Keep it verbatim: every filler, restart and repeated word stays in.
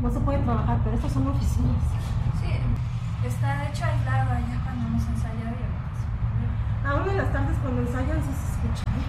no se puede trabajar, pero estas son oficinas. Sí, está de hecho aislado allá cuando nos ensayaba. Aún en las tardes cuando ensayan sí se escucha.